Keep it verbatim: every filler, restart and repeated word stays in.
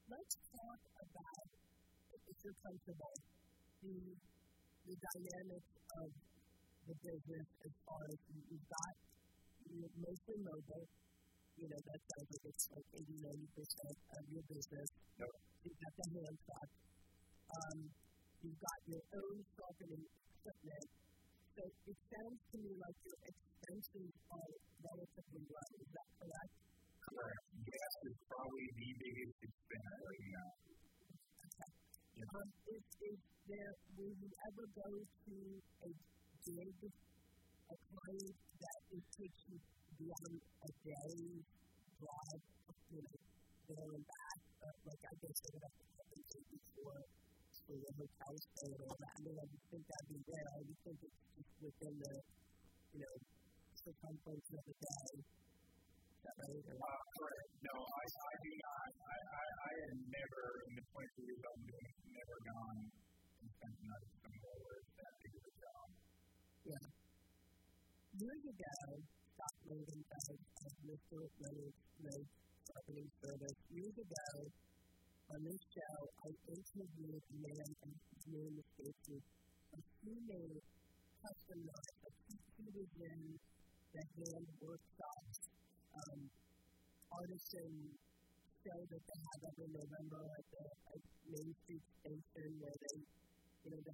let's talk about, if you're comfortable, the, the dynamics of the business as far as you've got, you're mostly mobile. You know, that sounds like it's like eighty, ninety percent of your business. Yep. You've got the hand shop. Um, you've got your own sharpening equipment. So it sounds to me like your expenses are relatively low. Is that correct? Correct. Gas is probably the biggest expense right now. Okay. Yeah. Um, is, is there, will you ever go to a gig, a client that it takes you beyond a day drive, you know, there and back? Uh, like I guess they would have to compensate you for, for the hotel stay and all that. I mean, I would think that'd be rare. I would think it's just within the, you know, circumference of the day. Is that right? Or, uh, correct. No, I, I do not. I, I, I had never, in the twenty-three years I've been doing it, never gone and spent night somewhere where it's that big of a job. Yeah. Years ago, Scott Logan said of Mister Leonard's Road Sharpening Service. Years ago, on this show, I interviewed a man, and his name escapes me, a female custom knife, but he, he was in the hand workshops, um, artisan show that they have every November at the at Main Street Station, where they, you know, the